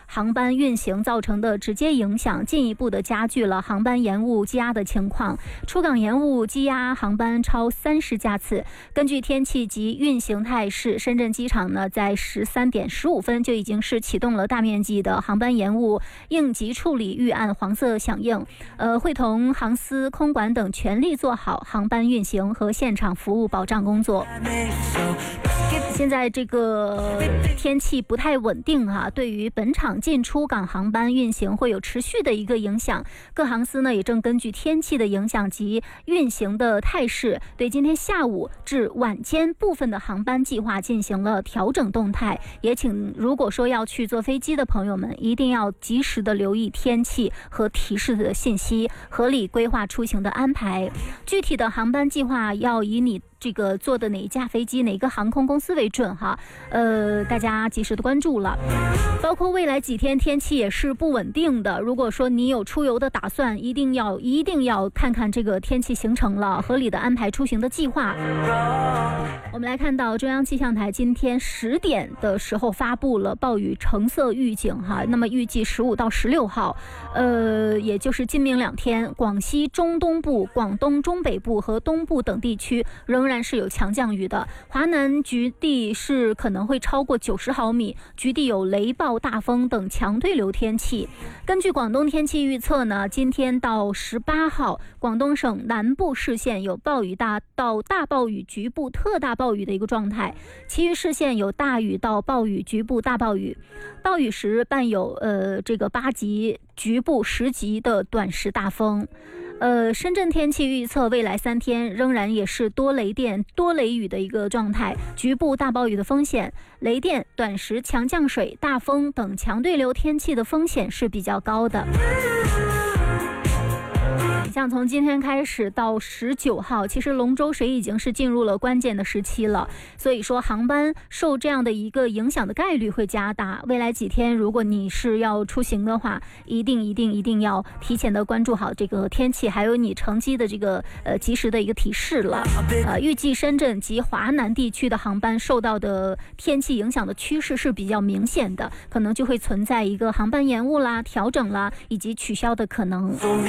航班运行造成的直接影响，进一步的加剧了航班延误积压的情况。出港延误积压航班超30架次。根据天气及运行态势，深圳机场呢在13点15分就已经是启动了大面积的航班延误应急处理预案黄色响应，会同航司、空管等全力做好航班运行和现场服务保障工作。现在这个天气不太稳定啊，对于本场进出港航班运行会有持续的一个影响。各航司呢也正根据天气的影响及运行的态势，对今天下午至晚间部分的航班计划进行了调整动态。也请如果说要去坐飞机的朋友们，一定要及时的留意天气和提示的信息，合理规划出行的安排。具体的航班计划要以你这个坐的哪一架飞机哪个航空公司为准哈，大家及时的关注了。包括未来几天天气也是不稳定的，如果说你有出游的打算，一定要看看这个天气形成了，合理的安排出行的计划。我们来看到中央气象台今天10点的时候发布了暴雨橙色预警哈，那么预计15到16号，也就是今明2天，广西中东部、广东中北部和东部等地区仍然是有强降雨的，华南局地是可能会超过90毫米，局地有雷暴、大风等强对流天气。根据广东天气预测呢，今天到18号，广东省南部市县有暴雨大到大暴雨、局部特大暴雨的一个状态，其余市县有大雨到暴雨、局部大暴雨，暴雨时伴有这个8级、局部10级的短时大风。深圳天气预测未来3天仍然也是多雷电、多雷雨的一个状态，局部大暴雨的风险，雷电、短时强降水、大风等强对流天气的风险是比较高的。像从今天开始到19号，其实龙舟水已经是进入了关键的时期了，所以说航班受这样的一个影响的概率会加大。未来几天如果你是要出行的话，一定要提前的关注好这个天气，还有你乘机的这个及时的一个提示了。预计深圳及华南地区的航班受到的天气影响的趋势是比较明显的，可能就会存在一个航班延误啦、调整啦以及取消的可能。